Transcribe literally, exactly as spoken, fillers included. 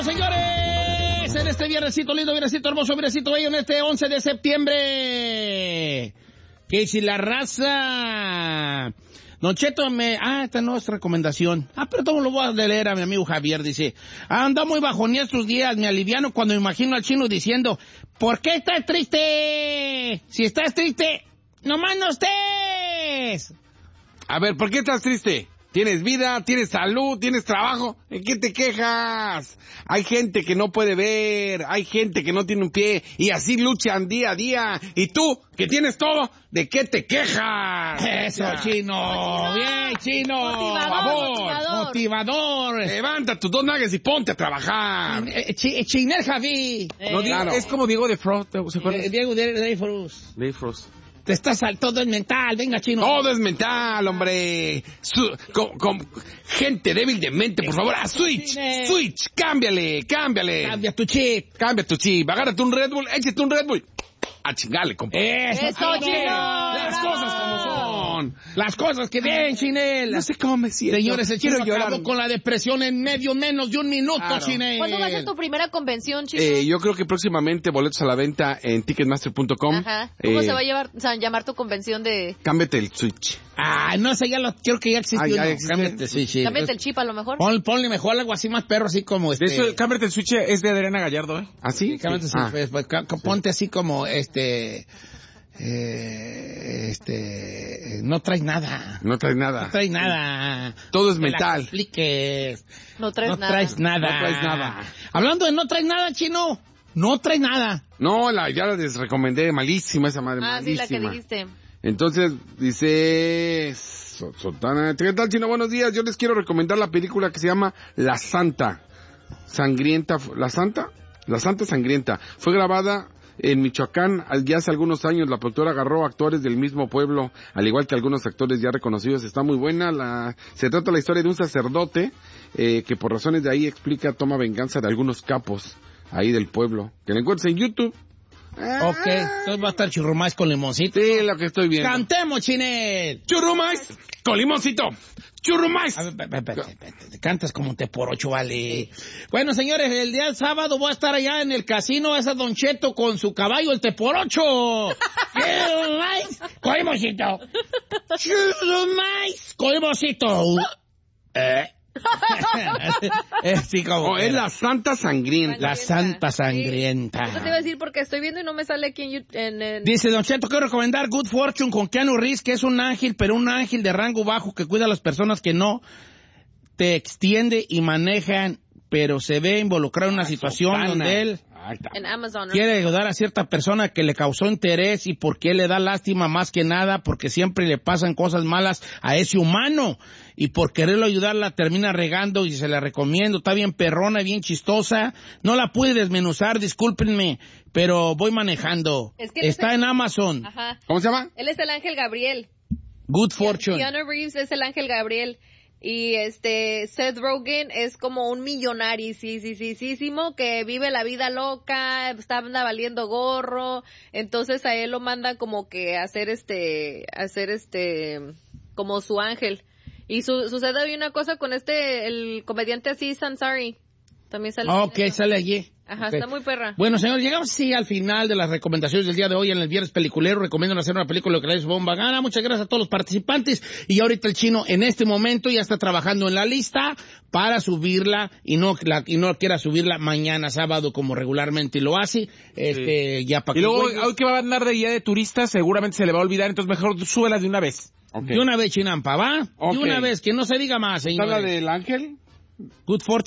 Señores, en este viernesito lindo, viernesito hermoso, viernesito bello, en este once de septiembre. Que si la raza... Don Cheto, me... Ah, esta no es recomendación. Ah, pero todo lo voy a leer a mi amigo Javier. Dice, anda muy bajonía estos días, me aliviano cuando me imagino al chino diciendo, ¿por qué estás triste? Si estás triste, nomás no estés. A ver, ¿por qué estás triste? ¿Tienes vida? ¿Tienes salud? ¿Tienes trabajo? ¿En qué te quejas? Hay gente que no puede ver, hay gente que no tiene un pie, y así luchan día a día. Y tú, que tienes todo, ¿de qué te quejas? Eso, chino. Bien, chino. Motivador, motivador. Motivador. Levanta tus dos nalgas y ponte a trabajar. Eh, ch Chinel Javi. No, Eh, Diego, claro. Es como Diego de Frost, ¿se acuerdan? eh, Diego de Dreyfus. De Frost. Te estás al todo es mental, venga, chino. Todo es mental, hombre. Su, con, con gente débil de mente, por favor. Ah, switch, switch, cámbiale, cámbiale. Cambia tu chip. Cambia tu chip, agárrate un Red Bull, échate un Red Bull. A chingale, compadre. Eso, Eso, chino. Las Bravo. cosas como son. Las cosas que bien, Chinel. No sé cómo me siento. Señores, el chino Quiero acabó llorar. con la depresión en medio menos de un minuto, Claro. Chinel. ¿Cuándo va a ser tu primera convención, chino? Eh, yo creo que próximamente boletos a la venta en ticketmaster punto com. Ajá. ¿Cómo Eh, se va a, llevar, o sea, llamar tu convención de... Cámbiate el switch. Ah, no sé, ya lo creo que ya existió. Ah, ya ¿no? existe. Cámbiate, sí, sí. Cámbiate el chip a lo mejor? Pon, ponle mejor algo así más perro, así como este. De eso, el Cámbiate el Switch es de Adriana Gallardo, ¿eh? ¿Ah, sí? Cámbiate, sí, Ah. pues, pues, ca- ca- ponte así como este. Eh, este. eh, No traes nada. No traes nada. No traes nada. Todo es Me la mental. expliques. No traes no nada. traes nada. No traes nada. Hablando de no traes nada, chino. No traes nada. No, la, ya la les recomendé, malísima esa madre, Ah, sí, malísima. la que dijiste. Entonces, dice... So- Sotana, ¿qué tal, chino? Buenos días, yo les quiero recomendar la película que se llama La Santa. Sangrienta, ¿La Santa? La Santa Sangrienta. Fue grabada en Michoacán ya hace algunos años. La productora agarró actores del mismo pueblo, al igual que algunos actores ya reconocidos. Está muy buena. La, se trata la historia de un sacerdote eh, que por razones de ahí explica, toma venganza de algunos capos ahí del pueblo. Que la encuentres en YouTube. Ok, entonces va a estar churrumais con limoncito. Sí, lo que estoy viendo. Cantemos, Chinel. Churrumais con limoncito. Churrumais. A ver, pe- pe- pe- pe- pe- te cantas como un te por ocho, vale. Bueno, señores, el día del sábado voy a estar allá en el casino, esa Don Cheto con su caballo, el te por ocho. Churrumais con limoncito. Churrumais con limoncito. Eh. Eh, sí, como Oh, es la Santa Sangrienta. la Santa Sangrienta. Eso te iba a decir porque estoy viendo y no me sale aquí en YouTube. En, en... Dice Don Cheto, quiero recomendar Good Fortune con Keanu Reeves, que es un ángel, pero un ángel de rango bajo que cuida a las personas que no te extiende y manejan, pero se ve involucrado en una situación Sotana. donde él Ahí está. en Amazon, ¿no? quiere ayudar a cierta persona que le causó interés y porque él le da lástima más que nada, porque siempre le pasan cosas malas a ese humano y por quererlo ayudar la termina regando y se la recomiendo. Está bien perrona y bien chistosa. No la pude desmenuzar, discúlpenme, pero voy manejando. Es que Está ese- en Amazon. Ajá. ¿Cómo se llama? Él es el ángel Gabriel. Good Fortune. Keanu Reeves es el ángel Gabriel. Y este, Seth Rogen es como un millonario, sí, sí, sí, sí, sí, que vive la vida loca, está anda valiendo gorro, entonces a él lo mandan como que a hacer este, a hacer este, como su ángel. Y su, sucede hoy una cosa con este, el comediante así, Sansari, también sale. Ok, en eso. sale allí. Ajá, Ok. está muy perra. Bueno, señores, llegamos sí al final de las recomendaciones del día de hoy en el Viernes Peliculero. Recomiendo hacer una película que les bomba gana. Muchas gracias a todos los participantes. Y ahorita el chino en este momento ya está trabajando en la lista para subirla y no la, y no quiera subirla mañana sábado como regularmente lo hace. Este, ya para Y que luego, juegue. hoy que va a andar de guía de turista, seguramente se le va a olvidar, entonces mejor súbela de una vez. Ok. De una vez, Chinampa, ¿va? Ok. De una vez, que no se diga más, ¿Está la señores. del ángel? Good Fortune.